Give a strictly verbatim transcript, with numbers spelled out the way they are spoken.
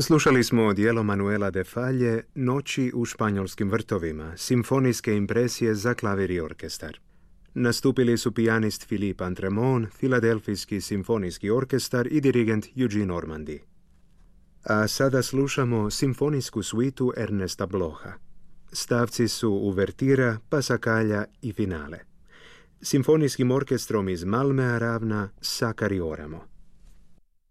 Slušali smo dijelo Manuela de Falle Noći u španjolskim vrtovima, simfonijske impresije za klavir i orkestar. Nastupili su pijanist Philippe Antremont, Filadelfijski simfonijski orkestar i dirigent Eugene Ormandy. A sada slušamo simfonijsku suitu Ernesta Blocha. Stavci su uvertira, pasacaglia i finale. Simfonijskim orkestrom iz Malmea ravna Sa Carioramo.